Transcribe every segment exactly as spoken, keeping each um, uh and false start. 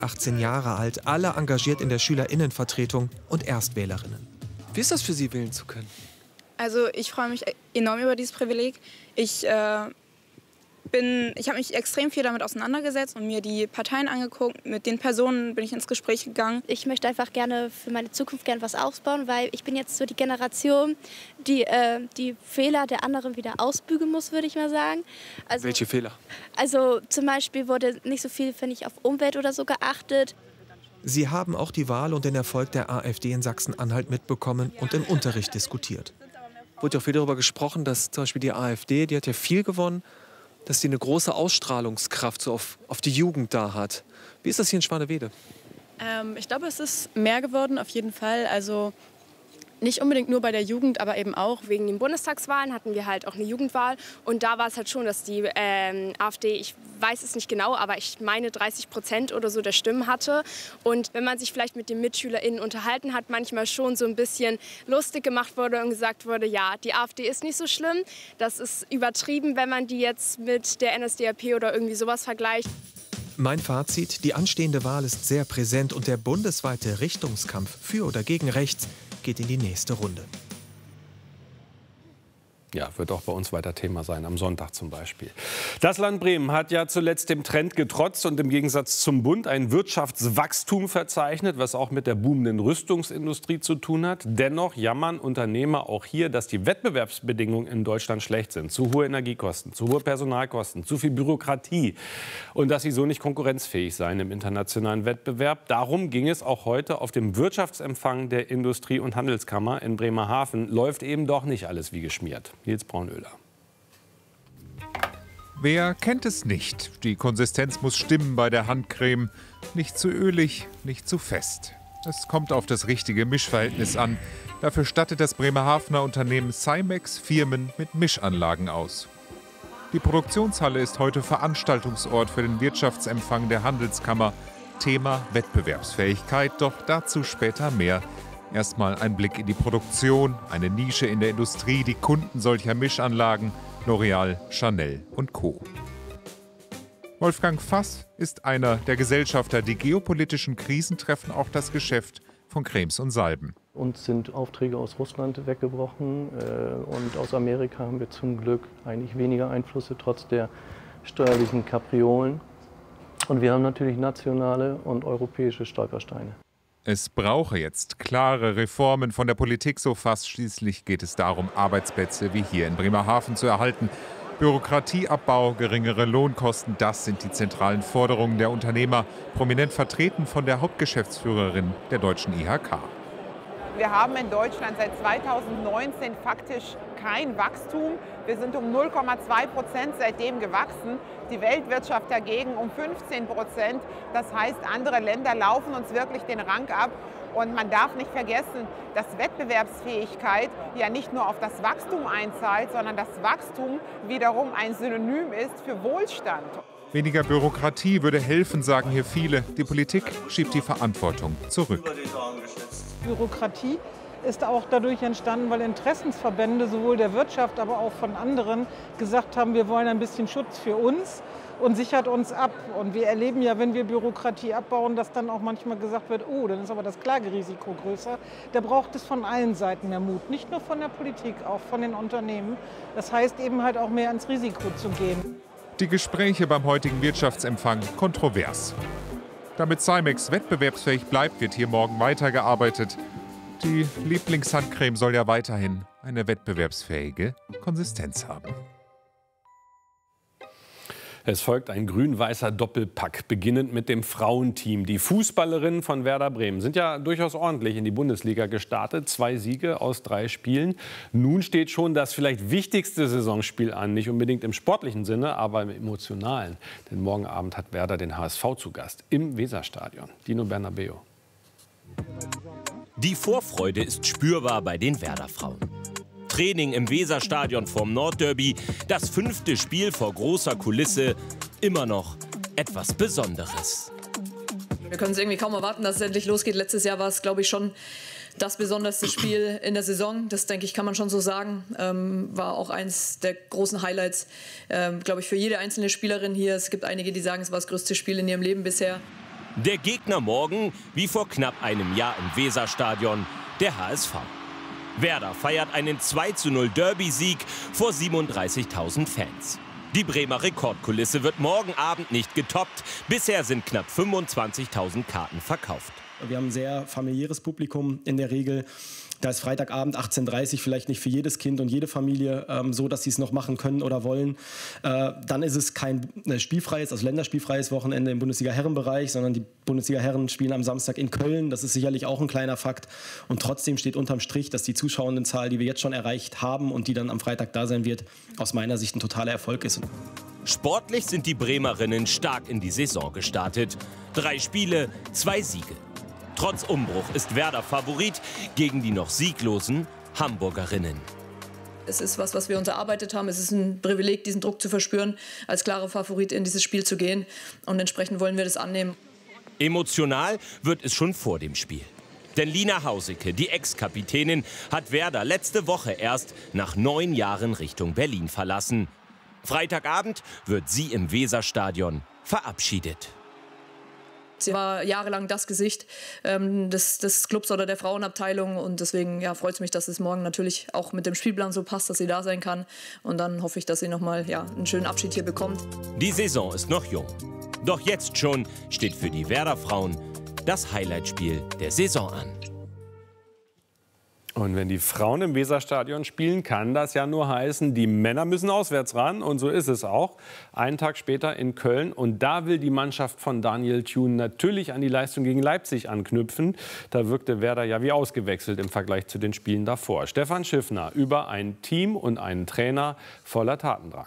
achtzehn Jahre alt, alle engagiert in der Schülerinnenvertretung und Erstwählerinnen. Wie ist das für Sie, wählen zu können? Also ich freue mich enorm über dieses Privileg. Ich äh, bin, ich habe mich extrem viel damit auseinandergesetzt und mir die Parteien angeguckt. Mit den Personen bin ich ins Gespräch gegangen. Ich möchte einfach gerne für meine Zukunft gerne was ausbauen, weil ich bin jetzt so die Generation, die äh, die Fehler der anderen wieder ausbügeln muss, würde ich mal sagen. Also, Welche Fehler? Also zum Beispiel wurde nicht so viel, finde ich, auf Umwelt oder so geachtet. Sie haben auch die Wahl und den Erfolg der AfD in Sachsen-Anhalt mitbekommen und im Unterricht diskutiert. Wurde ja auch viel darüber gesprochen, dass zum Beispiel die AfD, die hat ja viel gewonnen, dass sie eine große Ausstrahlungskraft so auf, auf die Jugend da hat. Wie ist das hier in Schwanewede? Ähm, ich glaube, es ist mehr geworden, auf jeden Fall. Also nicht unbedingt nur bei der Jugend, aber eben auch. Wegen den Bundestagswahlen hatten wir halt auch eine Jugendwahl. Und da war es halt schon, dass die ähm, AfD, ich weiß es nicht genau, aber ich meine dreißig Prozent oder so der Stimmen hatte. Und wenn man sich vielleicht mit den MitschülerInnen unterhalten hat, manchmal schon so ein bisschen lustig gemacht wurde und gesagt wurde, ja, die AfD ist nicht so schlimm. Das ist übertrieben, wenn man die jetzt mit der N S D A P oder irgendwie sowas vergleicht. Mein Fazit, die anstehende Wahl ist sehr präsent und der bundesweite Richtungskampf für oder gegen rechts geht in die nächste Runde. Ja, wird auch bei uns weiter Thema sein, am Sonntag zum Beispiel. Das Land Bremen hat ja zuletzt dem Trend getrotzt und im Gegensatz zum Bund ein Wirtschaftswachstum verzeichnet, was auch mit der boomenden Rüstungsindustrie zu tun hat. Dennoch jammern Unternehmer auch hier, dass die Wettbewerbsbedingungen in Deutschland schlecht sind. Zu hohe Energiekosten, zu hohe Personalkosten, zu viel Bürokratie und dass sie so nicht konkurrenzfähig seien im internationalen Wettbewerb. Darum ging es auch heute auf dem Wirtschaftsempfang der Industrie- und Handelskammer in Bremerhaven. Läuft eben doch nicht alles wie geschmiert. Nils Braunöler. Wer kennt es nicht? Die Konsistenz muss stimmen bei der Handcreme. Nicht zu ölig, nicht zu fest. Es kommt auf das richtige Mischverhältnis an. Dafür stattet das Bremerhavener Unternehmen Cymex Firmen mit Mischanlagen aus. Die Produktionshalle ist heute Veranstaltungsort für den Wirtschaftsempfang der Handelskammer. Thema Wettbewerbsfähigkeit, doch dazu später mehr. Erstmal ein Blick in die Produktion, eine Nische in der Industrie, die Kunden solcher Mischanlagen, L'Oréal, Chanel und Co. Wolfgang Fass ist einer der Gesellschafter. Die geopolitischen Krisen treffen auch das Geschäft von Cremes und Salben. Uns sind Aufträge aus Russland weggebrochen äh, und aus Amerika haben wir zum Glück eigentlich weniger Einflüsse, trotz der steuerlichen Kapriolen. Und wir haben natürlich nationale und europäische Stolpersteine. Es brauche jetzt klare Reformen von der Politik, so fast. Schließlich geht es darum, Arbeitsplätze wie hier in Bremerhaven zu erhalten. Bürokratieabbau, geringere Lohnkosten, das sind die zentralen Forderungen der Unternehmer, prominent vertreten von der Hauptgeschäftsführerin der deutschen I H K. Wir haben in Deutschland seit zweitausendneunzehn faktisch kein Wachstum. Wir sind um null Komma zwei Prozent seitdem gewachsen. Die Weltwirtschaft dagegen um fünfzehn Prozent. Das heißt, andere Länder laufen uns wirklich den Rang ab. Und man darf nicht vergessen, dass Wettbewerbsfähigkeit ja nicht nur auf das Wachstum einzahlt, sondern das Wachstum wiederum ein Synonym ist für Wohlstand. Weniger Bürokratie würde helfen, sagen hier viele. Die Politik schiebt die Verantwortung zurück. Bürokratie ist auch dadurch entstanden, weil Interessensverbände sowohl der Wirtschaft, aber auch von anderen gesagt haben, wir wollen ein bisschen Schutz für uns und sichert uns ab. Und wir erleben ja, wenn wir Bürokratie abbauen, dass dann auch manchmal gesagt wird, oh, dann ist aber das Klagerisiko größer. Da braucht es von allen Seiten mehr Mut, nicht nur von der Politik, auch von den Unternehmen. Das heißt eben halt auch mehr ans Risiko zu gehen. Die Gespräche beim heutigen Wirtschaftsempfang kontrovers. Damit Cymex wettbewerbsfähig bleibt, wird hier morgen weitergearbeitet. Die Lieblingshandcreme soll ja weiterhin eine wettbewerbsfähige Konsistenz haben. Es folgt ein grün-weißer Doppelpack, beginnend mit dem Frauenteam. Die Fußballerinnen von Werder Bremen sind ja durchaus ordentlich in die Bundesliga gestartet. Zwei Siege aus drei Spielen. Nun steht schon das vielleicht wichtigste Saisonspiel an. Nicht unbedingt im sportlichen Sinne, aber im emotionalen. Denn morgen Abend hat Werder den H S V zu Gast im Weserstadion. Dino Bernabeu. Die Vorfreude ist spürbar bei den Werder-Frauen. Training im Weserstadion vorm Nordderby, das fünfte Spiel vor großer Kulisse, immer noch etwas Besonderes. Wir können es irgendwie kaum erwarten, dass es endlich losgeht. Letztes Jahr war es, glaube ich, schon das besonderste Spiel in der Saison. Das, denke ich, kann man schon so sagen. Ähm, war auch eins der großen Highlights, ähm, glaube ich, für jede einzelne Spielerin hier. Es gibt einige, die sagen, es war das größte Spiel in ihrem Leben bisher. Der Gegner morgen, wie vor knapp einem Jahr im Weserstadion, der H S V. Werder feiert einen zwei zu null Derby-Sieg vor siebenunddreißigtausend Fans. Die Bremer Rekordkulisse wird morgen Abend nicht getoppt. Bisher sind knapp fünfundzwanzigtausend Karten verkauft. Wir haben ein sehr familiäres Publikum in der Regel. Da ist Freitagabend achtzehn Uhr dreißig vielleicht nicht für jedes Kind und jede Familie ähm, so, dass sie es noch machen können oder wollen. Äh, dann ist es kein äh, spielfreies, also länderspielfreies Wochenende im Bundesliga-Herrenbereich, sondern die Bundesliga-Herren spielen am Samstag in Köln. Das ist sicherlich auch ein kleiner Fakt. Und trotzdem steht unterm Strich, dass die Zuschauendenzahl, die wir jetzt schon erreicht haben und die dann am Freitag da sein wird, aus meiner Sicht ein totaler Erfolg ist. Sportlich sind die Bremerinnen stark in die Saison gestartet. Drei Spiele, zwei Siege. Trotz Umbruch ist Werder Favorit gegen die noch sieglosen Hamburgerinnen. Es ist was, was wir uns erarbeitet haben. Es ist ein Privileg, diesen Druck zu verspüren, als klare Favorit in dieses Spiel zu gehen. Und entsprechend wollen wir das annehmen. Emotional wird es schon vor dem Spiel. Denn Lina Hausicke, die Ex-Kapitänin, hat Werder letzte Woche erst nach neun Jahren Richtung Berlin verlassen. Freitagabend wird sie im Weserstadion verabschiedet. Sie war jahrelang das Gesicht ähm, des, des Clubs oder der Frauenabteilung. Und deswegen ja, freut es mich, dass es morgen natürlich auch mit dem Spielplan so passt, dass sie da sein kann. Und dann hoffe ich, dass sie noch mal ja, einen schönen Abschied hier bekommt. Die Saison ist noch jung. Doch jetzt schon steht für die Werder-Frauen das Highlightspiel der Saison an. Und wenn die Frauen im Weserstadion spielen, kann das ja nur heißen, die Männer müssen auswärts ran. Und so ist es auch. Einen Tag später in Köln. Und da will die Mannschaft von Daniel Thune natürlich an die Leistung gegen Leipzig anknüpfen. Da wirkte Werder ja wie ausgewechselt im Vergleich zu den Spielen davor. Stefan Schiffner über ein Team und einen Trainer voller Tatendrang.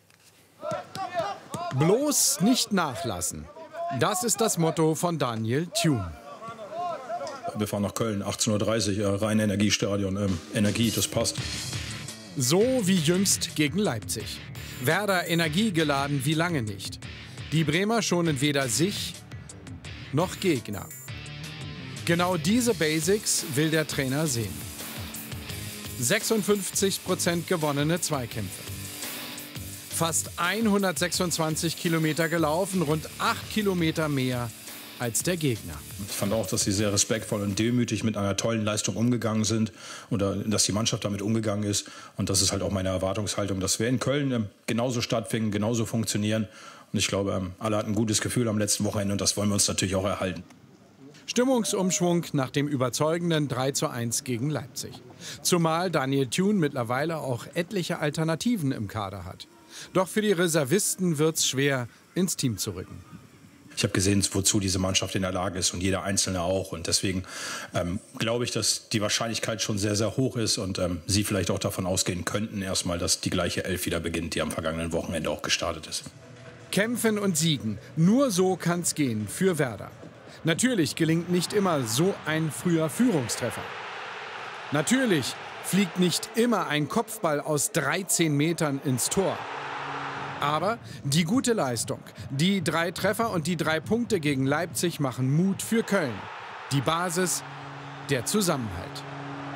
Bloß nicht nachlassen. Das ist das Motto von Daniel Thune. Wir fahren nach Köln, achtzehn Uhr dreißig, äh, Rhein-Energiestadion. Ähm, Energie, das passt. So wie jüngst gegen Leipzig. Werder energiegeladen wie lange nicht. Die Bremer schonen weder sich noch Gegner. Genau diese Basics will der Trainer sehen. sechsundfünfzig Prozent gewonnene Zweikämpfe. Fast hundertsechsundzwanzig Kilometer gelaufen, rund acht Kilometer mehr als der Gegner. Ich fand auch, dass sie sehr respektvoll und demütig mit einer tollen Leistung umgegangen sind oder dass die Mannschaft damit umgegangen ist. Und das ist halt auch meine Erwartungshaltung, dass wir in Köln ähm, genauso stattfinden, genauso funktionieren. Und ich glaube, ähm, alle hatten ein gutes Gefühl am letzten Wochenende und das wollen wir uns natürlich auch erhalten. Stimmungsumschwung nach dem überzeugenden drei zu eins gegen Leipzig. Zumal Daniel Thune mittlerweile auch etliche Alternativen im Kader hat. Doch für die Reservisten wird es schwer, ins Team zu rücken. Ich habe gesehen, wozu diese Mannschaft in der Lage ist und jeder Einzelne auch. Und deswegen ähm, glaube ich, dass die Wahrscheinlichkeit schon sehr, sehr hoch ist und ähm, Sie vielleicht auch davon ausgehen könnten, erstmal, dass die gleiche Elf wieder beginnt, die am vergangenen Wochenende auch gestartet ist. Kämpfen und siegen, nur so kann's gehen für Werder. Natürlich gelingt nicht immer so ein früher Führungstreffer. Natürlich fliegt nicht immer ein Kopfball aus dreizehn Metern ins Tor. Aber die gute Leistung, die drei Treffer und die drei Punkte gegen Leipzig machen Mut für Köln. Die Basis, der Zusammenhalt.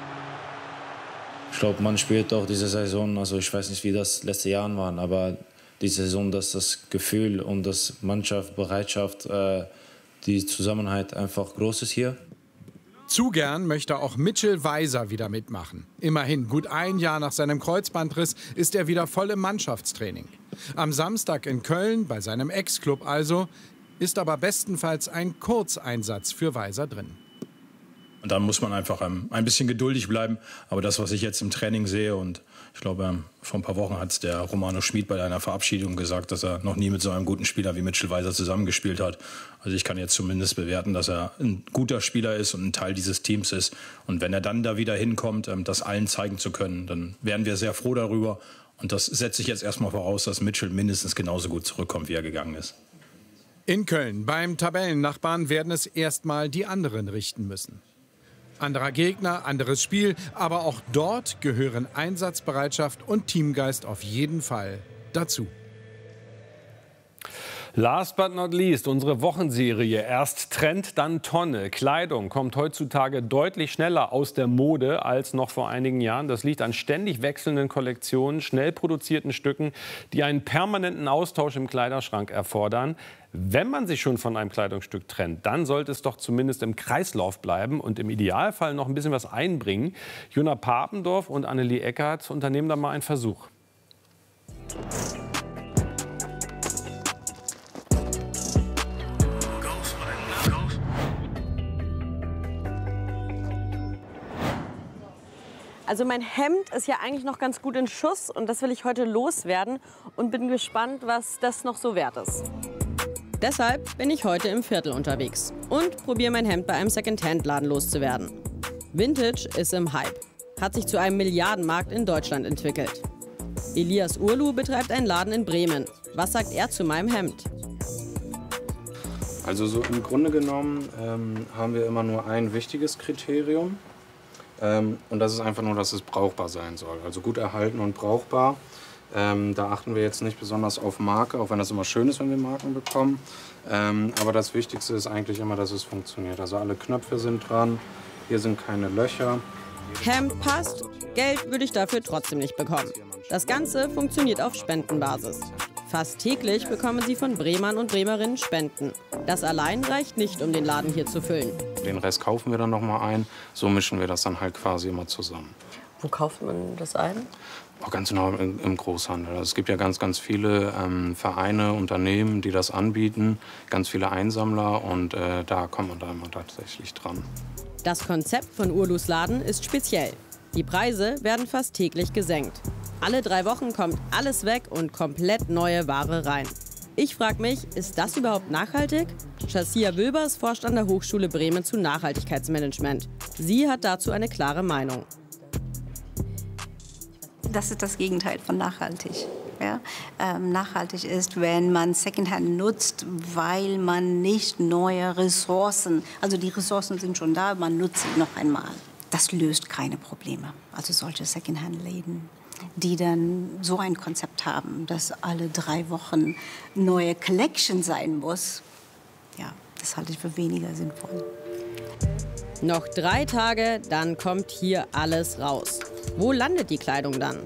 Ich glaube, man spürt auch diese Saison, also ich weiß nicht, wie das letzte Jahr waren, aber die Saison, dass das Gefühl und das Mannschaft, Bereitschaft, äh, die Zusammenhalt einfach groß ist hier. Zu gern möchte auch Mitchell Weiser wieder mitmachen. Immerhin, gut ein Jahr nach seinem Kreuzbandriss ist er wieder voll im Mannschaftstraining. Am Samstag in Köln, bei seinem Ex-Club also, ist aber bestenfalls ein Kurzeinsatz für Weiser drin. Und dann muss man einfach ähm, ein bisschen geduldig bleiben. Aber das, was ich jetzt im Training sehe, und ich glaube, ähm, vor ein paar Wochen hat es der Romano Schmid bei einer Verabschiedung gesagt, dass er noch nie mit so einem guten Spieler wie Mitchell Weiser zusammengespielt hat. Also ich kann jetzt zumindest bewerten, dass er ein guter Spieler ist und ein Teil dieses Teams ist. Und wenn er dann da wieder hinkommt, ähm, das allen zeigen zu können, dann wären wir sehr froh darüber. Und das setze ich jetzt erstmal voraus, dass Mitchell mindestens genauso gut zurückkommt, wie er gegangen ist. In Köln, beim Tabellennachbarn, werden es erstmal die anderen richten müssen. Anderer Gegner, anderes Spiel, aber auch dort gehören Einsatzbereitschaft und Teamgeist auf jeden Fall dazu. Last but not least, unsere Wochenserie. Erst Trend, dann Tonne. Kleidung kommt heutzutage deutlich schneller aus der Mode als noch vor einigen Jahren. Das liegt an ständig wechselnden Kollektionen, schnell produzierten Stücken, die einen permanenten Austausch im Kleiderschrank erfordern. Wenn man sich schon von einem Kleidungsstück trennt, dann sollte es doch zumindest im Kreislauf bleiben und im Idealfall noch ein bisschen was einbringen. Jona Papendorf und Annelie Eckert unternehmen da mal einen Versuch. Also mein Hemd ist ja eigentlich noch ganz gut in Schuss und das will ich heute loswerden und bin gespannt, was das noch so wert ist. Deshalb bin ich heute im Viertel unterwegs und probiere mein Hemd bei einem Second-Hand-Laden loszuwerden. Vintage ist im Hype, hat sich zu einem Milliardenmarkt in Deutschland entwickelt. Elias Urlu betreibt einen Laden in Bremen. Was sagt er zu meinem Hemd? Also so im Grunde genommen ähm, haben wir immer nur ein wichtiges Kriterium. Ähm, und das ist einfach nur, dass es brauchbar sein soll. Also gut erhalten und brauchbar. Ähm, da achten wir jetzt nicht besonders auf Marke, auch wenn das immer schön ist, wenn wir Marken bekommen. Ähm, aber das Wichtigste ist eigentlich immer, dass es funktioniert. Also alle Knöpfe sind dran, hier sind keine Löcher. Hemd passt, Geld würde ich dafür trotzdem nicht bekommen. Das Ganze funktioniert auf Spendenbasis. Fast täglich bekommen sie von Bremern und Bremerinnen Spenden. Das allein reicht nicht, um den Laden hier zu füllen. Den Rest kaufen wir dann noch mal ein. So mischen wir das dann halt quasi immer zusammen. Wo kauft man das ein? Auch ganz genau im, im Großhandel. Also es gibt ja ganz, ganz viele ähm, Vereine, Unternehmen, die das anbieten. Ganz viele Einsammler und äh, da kommt man da immer tatsächlich dran. Das Konzept von Urlus Laden ist speziell. Die Preise werden fast täglich gesenkt. Alle drei Wochen kommt alles weg und komplett neue Ware rein. Ich frage mich, ist das überhaupt nachhaltig? Shazia Wilbers forscht an der Hochschule Bremen zu Nachhaltigkeitsmanagement. Sie hat dazu eine klare Meinung. Das ist das Gegenteil von nachhaltig. Ja? Ähm, nachhaltig ist, wenn man Secondhand nutzt, weil man nicht neue Ressourcen, also die Ressourcen sind schon da, man nutzt sie noch einmal. Das löst keine Probleme. Also solche Secondhand-Läden, die dann so ein Konzept haben, dass alle drei Wochen neue Collection sein muss, ja, das halte ich für weniger sinnvoll. Noch drei Tage, dann kommt hier alles raus. Wo landet die Kleidung dann?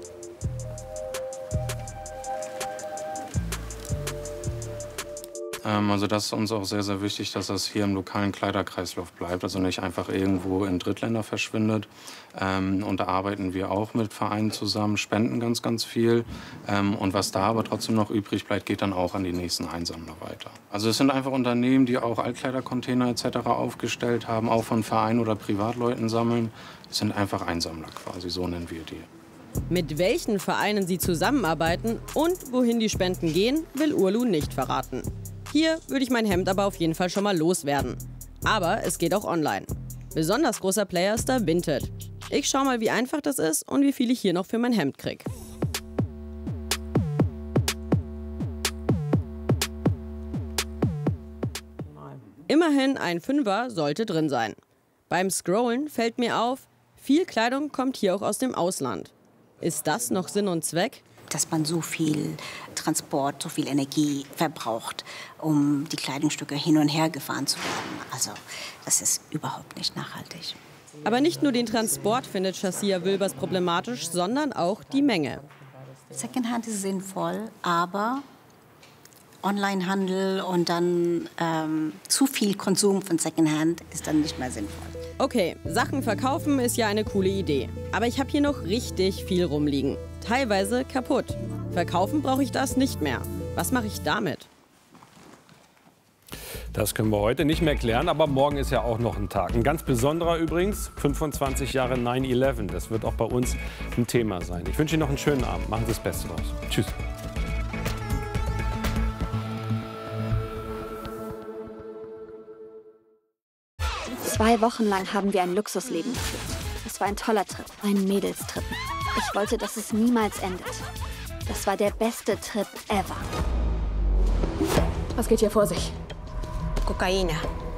Ähm, also das ist uns auch sehr, sehr wichtig, dass das hier im lokalen Kleiderkreislauf bleibt, also nicht einfach irgendwo in Drittländer verschwindet. Ähm, und da arbeiten wir auch mit Vereinen zusammen, spenden ganz, ganz viel. Ähm, und was da aber trotzdem noch übrig bleibt, geht dann auch an die nächsten Einsammler weiter. Also es sind einfach Unternehmen, die auch Altkleidercontainer et cetera aufgestellt haben, auch von Vereinen oder Privatleuten sammeln. Es sind einfach Einsammler quasi, so nennen wir die. Mit welchen Vereinen sie zusammenarbeiten und wohin die Spenden gehen, will Urlu nicht verraten. Hier würde ich mein Hemd aber auf jeden Fall schon mal loswerden. Aber es geht auch online. Besonders großer Player ist da Vinted. Ich schau mal, wie einfach das ist und wie viel ich hier noch für mein Hemd krieg. Immerhin ein Fünfer sollte drin sein. Beim Scrollen fällt mir auf, viel Kleidung kommt hier auch aus dem Ausland. Ist das noch Sinn und Zweck? Dass man so viel Transport, so viel Energie verbraucht, um die Kleidungsstücke hin und her gefahren zu werden. Also das ist überhaupt nicht nachhaltig. Aber nicht nur den Transport findet Shazia Wilbers problematisch, sondern auch die Menge. Secondhand ist sinnvoll, aber Onlinehandel und dann ähm, zu viel Konsum von Secondhand ist dann nicht mehr sinnvoll. Okay, Sachen verkaufen ist ja eine coole Idee. Aber ich habe hier noch richtig viel rumliegen. Teilweise kaputt. Verkaufen brauche ich das nicht mehr. Was mache ich damit? Das können wir heute nicht mehr klären, aber morgen ist ja auch noch ein Tag. Ein ganz besonderer übrigens, fünfundzwanzig Jahre nine eleven. Das wird auch bei uns ein Thema sein. Ich wünsche Ihnen noch einen schönen Abend. Machen Sie das Beste draus. Tschüss. Zwei Wochen lang haben wir ein Luxusleben geführt. Es war ein toller Trip, ein Mädelstrip. Ich wollte, dass es niemals endet. Das war der beste Trip ever. Was geht hier vor sich? Kokaina.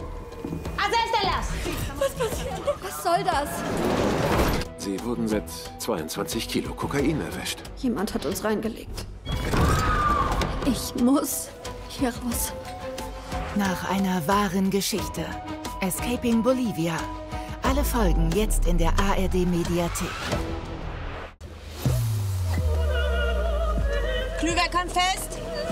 Was passiert? Was soll das? Sie wurden mit zweiundzwanzig Kilo Kokain erwischt. Jemand hat uns reingelegt. Ich muss hier raus. Nach einer wahren Geschichte. Escaping Bolivia. Alle Folgen jetzt in der A R D-Mediathek. Klüver kann fest.